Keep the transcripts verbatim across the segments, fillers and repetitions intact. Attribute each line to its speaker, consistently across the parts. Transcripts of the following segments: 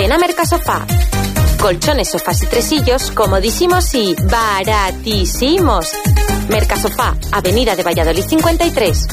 Speaker 1: Ven a Mercasofá. Colchones, sofás y tresillos comodísimos y baratísimos. Mercasofá, Avenida de Valladolid cincuenta y tres.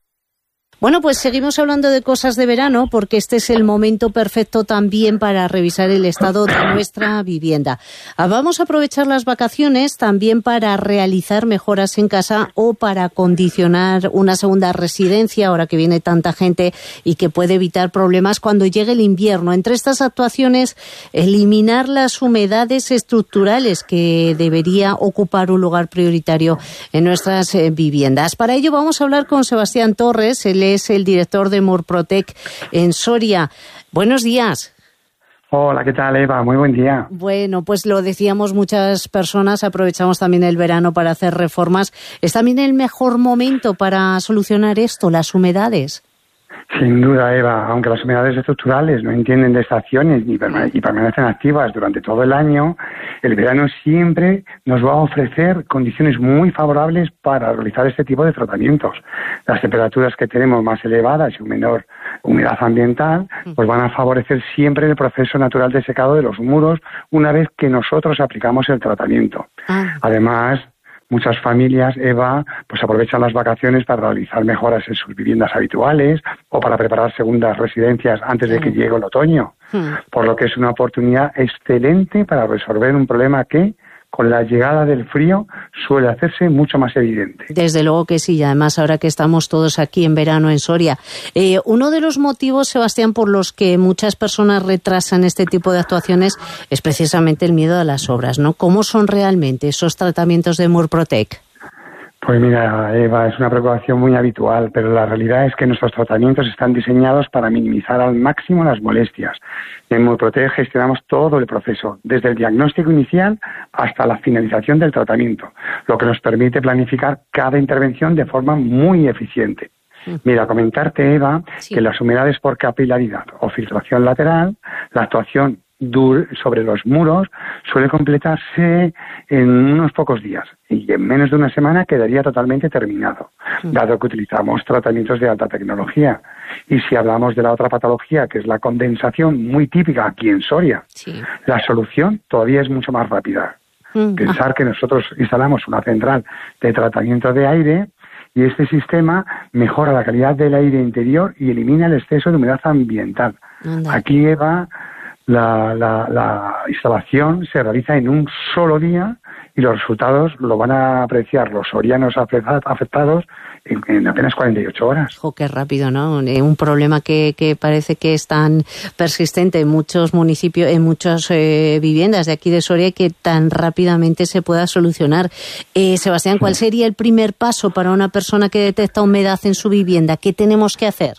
Speaker 2: Bueno, pues seguimos hablando de cosas de verano porque este es el momento perfecto también para revisar el estado de nuestra vivienda. Vamos a aprovechar las vacaciones también para realizar mejoras en casa o para acondicionar una segunda residencia ahora que viene tanta gente y que puede evitar problemas cuando llegue el invierno. Entre estas actuaciones, eliminar las humedades estructurales que debería ocupar un lugar prioritario en nuestras eh, viviendas. Para ello vamos a hablar con Sebastián Torres, él es el director de Murprotec en Soria. Buenos días.
Speaker 3: Hola, ¿qué tal, Eva? Muy buen día.
Speaker 2: Bueno, pues lo decíamos, muchas personas aprovechamos también el verano para hacer reformas. ¿Es también el mejor momento para solucionar esto, las humedades?
Speaker 3: Sin duda, Eva, aunque las humedades estructurales no entienden de estaciones ni permane- y permanecen activas durante todo el año, el verano siempre nos va a ofrecer condiciones muy favorables para realizar este tipo de tratamientos. Las temperaturas que tenemos más elevadas y menor humedad ambiental, pues van a favorecer siempre el proceso natural de secado de los muros una vez que nosotros aplicamos el tratamiento. Ah. Además, muchas familias, Eva, pues aprovechan las vacaciones para realizar mejoras en sus viviendas habituales o para preparar segundas residencias antes de que llegue el otoño. Por lo que es una oportunidad excelente para resolver un problema que, con la llegada del frío, suele hacerse mucho más evidente.
Speaker 2: Desde luego que sí, y además ahora que estamos todos aquí en verano en Soria. Eh, uno de los motivos, Sebastián, por los que muchas personas retrasan este tipo de actuaciones es precisamente el miedo a las obras, ¿no? ¿Cómo son realmente esos tratamientos de Murprotec?
Speaker 3: Pues mira, Eva, es una preocupación muy habitual, pero la realidad es que nuestros tratamientos están diseñados para minimizar al máximo las molestias. En Murprotec gestionamos todo el proceso, desde el diagnóstico inicial hasta la finalización del tratamiento, lo que nos permite planificar cada intervención de forma muy eficiente. Mira, comentarte, Eva, sí. que las humedades por capilaridad o filtración lateral, la actuación sobre los muros suele completarse en unos pocos días y en menos de una semana quedaría totalmente terminado, dado que utilizamos tratamientos de alta tecnología. Y si hablamos de la otra patología, que es la condensación, muy típica aquí en Soria, sí. la solución todavía es mucho más rápida. Mm. Pensar que nosotros instalamos una central de tratamiento de aire y este sistema mejora la calidad del aire interior y elimina el exceso de humedad ambiental. Anda. Aquí, Eva, La, la, la instalación se realiza en un solo día y los resultados lo van a apreciar los sorianos afectados en, en apenas cuarenta y ocho horas.
Speaker 2: ¡Jo, qué rápido!, ¿no? Un problema que, que parece que es tan persistente en muchos municipios, en muchas eh, viviendas de aquí de Soria y que tan rápidamente se pueda solucionar. Eh, Sebastián, ¿cuál sería el primer paso para una persona que detecta humedad en su vivienda? ¿Qué tenemos que hacer?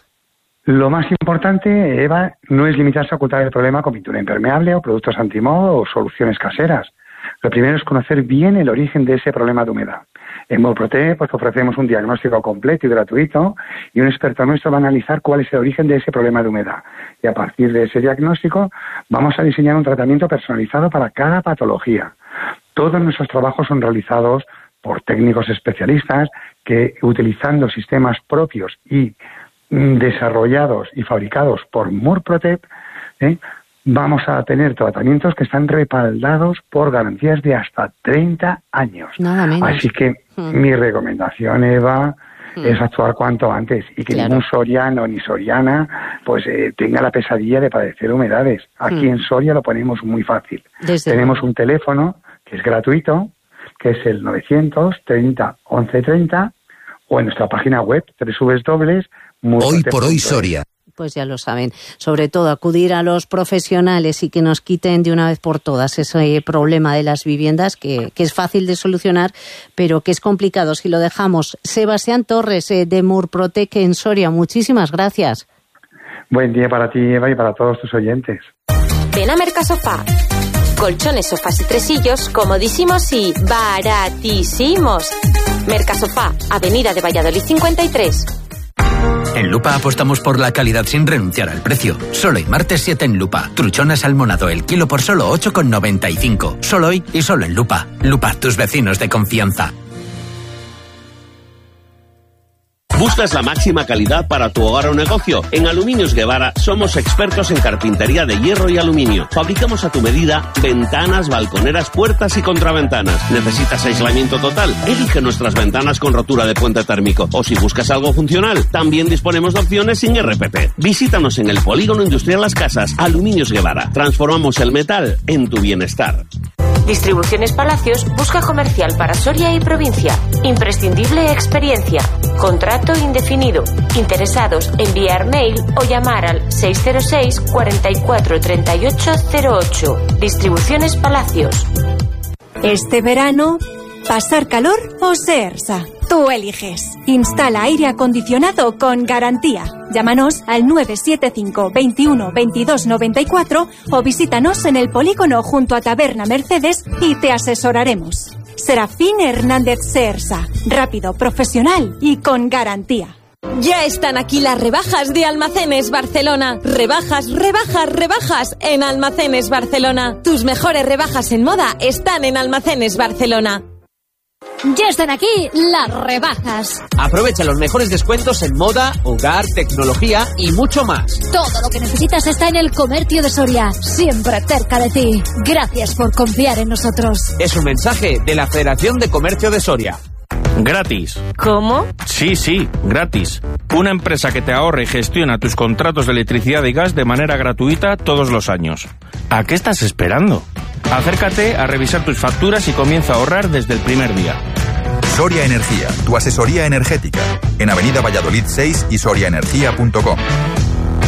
Speaker 3: Lo más importante, Eva, no es limitarse a ocultar el problema con pintura impermeable o productos antimoho o soluciones caseras. Lo primero es conocer bien el origen de ese problema de humedad. En Murprotec pues, ofrecemos un diagnóstico completo y gratuito y un experto nuestro va a analizar cuál es el origen de ese problema de humedad. Y a partir de ese diagnóstico vamos a diseñar un tratamiento personalizado para cada patología. Todos nuestros trabajos son realizados por técnicos especialistas que, utilizando sistemas propios y desarrollados y fabricados por Murprotec, ¿eh? vamos a tener tratamientos que están respaldados por garantías de hasta treinta años.
Speaker 2: Nada menos.
Speaker 3: Así que mm. mi recomendación, Eva, mm. es actuar cuanto antes y que claro. ningún soriano ni soriana pues eh, tenga la pesadilla de padecer humedades. Aquí mm. en Soria lo ponemos muy fácil. Desde Tenemos luego. un teléfono que es gratuito, que es el novecientos treinta once treinta, o en nuestra página web doble u doble u doble u punto
Speaker 4: Hoy por hoy Soria.
Speaker 2: Pues ya lo saben, sobre todo acudir a los profesionales y que nos quiten de una vez por todas ese problema de las viviendas que, que es fácil de solucionar, pero que es complicado si lo dejamos. Sebastián Torres, eh, de Murprotec en Soria, muchísimas gracias.
Speaker 3: Buen día para ti, Eva, y para todos tus oyentes.
Speaker 1: Ven a Mercasofá. Colchones, sofás y tresillos comodísimos y baratísimos. Mercasofá, Avenida de Valladolid cincuenta y tres.
Speaker 5: En Lupa apostamos por la calidad sin renunciar al precio. Solo hoy, martes siete en Lupa. Truchón salmonado el kilo por solo ocho con noventa y cinco. Solo hoy y solo en Lupa. Lupa, tus vecinos de confianza.
Speaker 4: ¿Buscas la máxima calidad para tu hogar o negocio? En Aluminios Guevara somos expertos en carpintería de hierro y aluminio. Fabricamos a tu medida ventanas, balconeras, puertas y contraventanas. ¿Necesitas aislamiento total? Elige nuestras ventanas con rotura de puente térmico. O si buscas algo funcional, también disponemos de opciones sin R P P. Visítanos en el Polígono Industrial Las Casas. Aluminios Guevara. Transformamos el metal en tu bienestar.
Speaker 1: Distribuciones Palacios busca comercial para Soria y provincia. Imprescindible experiencia. Contrato indefinido. Interesados, enviar mail o llamar al seis cero seis, cuarenta y cuatro, treinta y ocho cero ocho. Distribuciones Palacios.
Speaker 6: Este verano, ¿pasar calor o Seersa? Tú eliges. Instala aire acondicionado con garantía. Llámanos al nueve siete cinco, veintiuno, veintidós noventa y cuatro o visítanos en el polígono junto a Taberna Mercedes y te asesoraremos. Serafín Hernández Seersa. Rápido, profesional y con garantía.
Speaker 7: Ya están aquí las rebajas de Almacenes Barcelona. Rebajas, rebajas, rebajas en Almacenes Barcelona. Tus mejores rebajas en moda están en Almacenes Barcelona.
Speaker 8: Ya están aquí las rebajas.
Speaker 9: Aprovecha los mejores descuentos en moda, hogar, tecnología y mucho más.
Speaker 8: Todo lo que necesitas está en el Comercio de Soria, siempre cerca de ti. Gracias por confiar en nosotros.
Speaker 9: Es un mensaje de la Federación de Comercio de Soria.
Speaker 10: Gratis.
Speaker 1: ¿Cómo?
Speaker 10: Sí, sí, gratis. Una empresa que te ahorra y gestiona tus contratos de electricidad y gas de manera gratuita todos los años. ¿A qué estás esperando? Acércate a revisar tus facturas y comienza a ahorrar desde el primer día.
Speaker 11: Soria Energía, tu asesoría energética. En Avenida Valladolid seis y soria energía punto com.